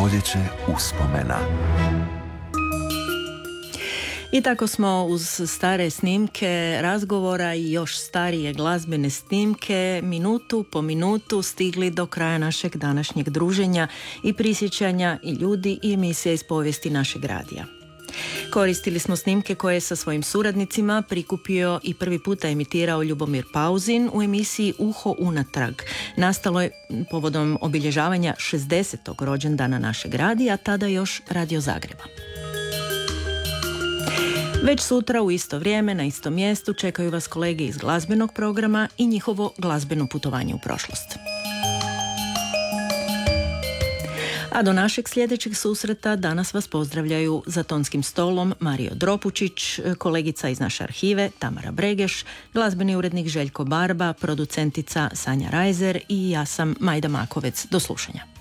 Stoljeće uspomena. I tako smo uz stare snimke razgovora i još starije glazbene snimke minutu po minutu stigli do kraja našeg današnjeg druženja i prisjećanja i ljudi i emisija iz povijesti našeg radija. Koristili smo snimke koje je sa svojim suradnicima prikupio i prvi puta emitirao Ljubomir Pauzin u emisiji Uho unatrag. Nastalo je povodom obilježavanja 60. rođendana našeg radija, tada još Radio Zagreba. Već sutra u isto vrijeme na istom mjestu čekaju vas kolege iz glazbenog programa i njihovo glazbeno putovanje u prošlost. A do našeg sljedećeg susreta danas vas pozdravljaju za tonskim stolom Mario Dropučić, kolegica iz naše arhive Tamara Bregeš, glazbeni urednik Željko Barba, producentica Sanja Rajzer i ja sam Majda Makovec. Do slušanja.